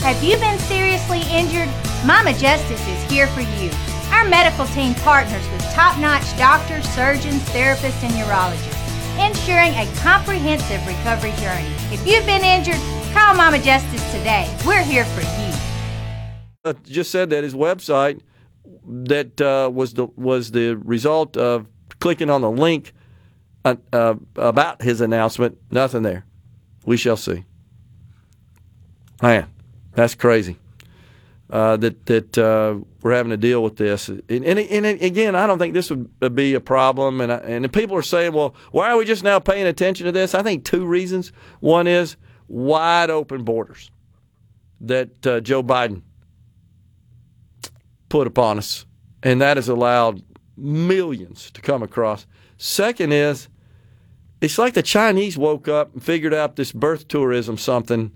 Have you been seriously injured? Mama Justice is here for you. Our medical team partners with top-notch doctors, surgeons, therapists, and urologists, ensuring a comprehensive recovery journey. If you've been injured, call Mama Justice today. We're here for you. Just said that his website that was the result of clicking on the link about his announcement. Nothing there. We shall see. Man, that's crazy. That we're having to deal with this. And again, I don't think this would be a problem. And people are saying, well, why are we just now paying attention to this? I think two reasons. One is wide open borders that Joe Biden put upon us, and that has allowed millions to come across. Second is, it's like the Chinese woke up and figured out this birth tourism something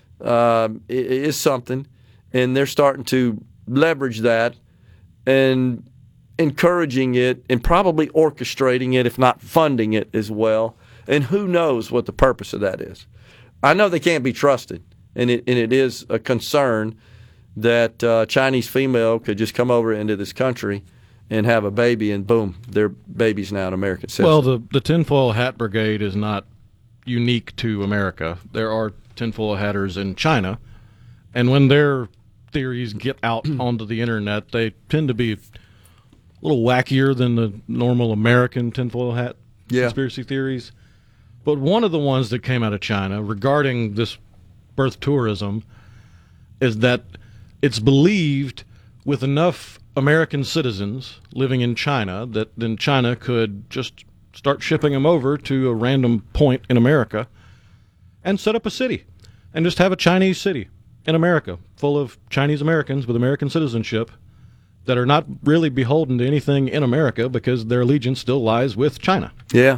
is something, and they're starting to leverage that and encouraging it and probably orchestrating it, if not funding it as well. And who knows what the purpose of that is. I know they can't be trusted, and it is a concern that a Chinese female could just come over into this country and have a baby, and boom, their baby's now an American citizen. Well, the tinfoil hat brigade is not unique to America. There are tinfoil hatters in China, and when their theories get out onto the internet, they tend to be a little wackier than the normal American tinfoil hat conspiracy theories. But one of the ones that came out of China regarding this birth tourism is that it's believed with enough American citizens living in China that then China could just start shipping them over to a random point in America and set up a city and just have a Chinese city in America full of Chinese Americans with American citizenship that are not really beholden to anything in America because their allegiance still lies with China. Yeah.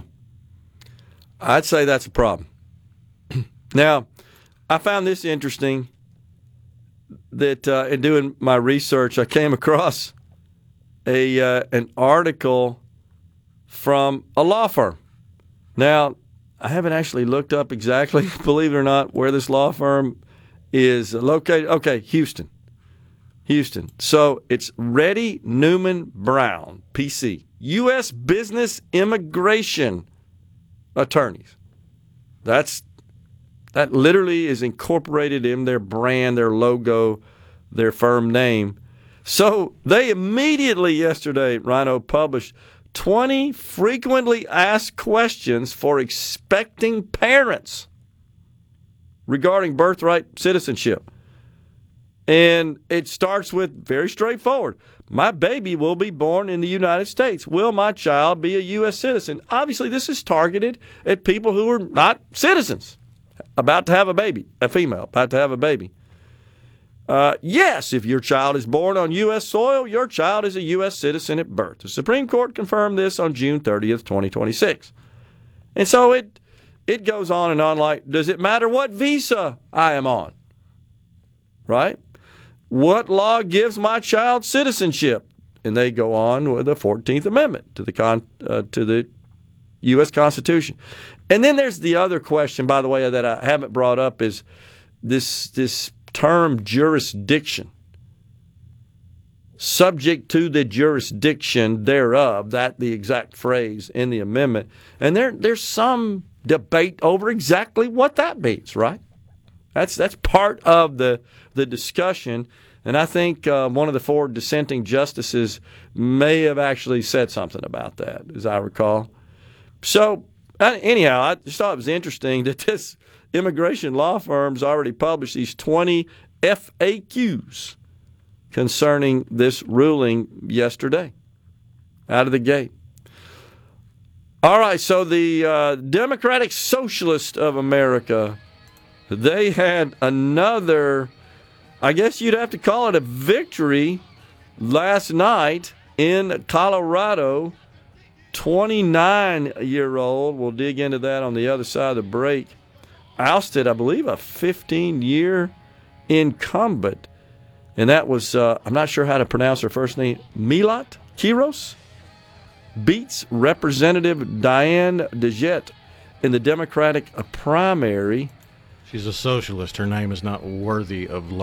I'd say that's a problem. Now, I found this interesting that in doing my research, I came across an article from a law firm. Now, I haven't actually looked up exactly, believe it or not, where this law firm is located. Okay, Houston. So it's Reddy Newman Brown, PC, U.S. Business Immigration Attorneys. That literally is incorporated in their brand, their logo, their firm name. So they immediately yesterday, Rhino, published 20 frequently asked questions for expecting parents regarding birthright citizenship. And it starts with very straightforward. My baby will be born in the United States. Will my child be a U.S. citizen? Obviously, this is targeted at people who are not citizens, about to have a baby, a female, about to have a baby. Yes, if your child is born on U.S. soil, your child is a U.S. citizen at birth. The Supreme Court confirmed this on June 30th, 2026. And so it goes on and on like, does it matter what visa I am on? Right? What law gives my child citizenship? And they go on with the 14th Amendment to the U.S. Constitution. And then there's the other question, by the way, that I haven't brought up is this term jurisdiction. Subject to the jurisdiction thereof, that the exact phrase in the amendment. And there's some debate over exactly what that means, right? That's part of the discussion. And I think one of the four dissenting justices may have actually said something about that, as I recall. So, anyhow, I just thought it was interesting that this immigration law firm's already published these 20 FAQs concerning this ruling yesterday, out of the gate. All right, so the Democratic Socialist of America, they had another, I guess you'd have to call it a victory last night in Colorado. 29-year-old, we'll dig into that on the other side of the break, ousted, I believe, a 15-year incumbent. And that was, I'm not sure how to pronounce her first name, Milat Quiros, beats Representative Diane DeJette in the Democratic primary. She's a socialist. Her name is not worthy of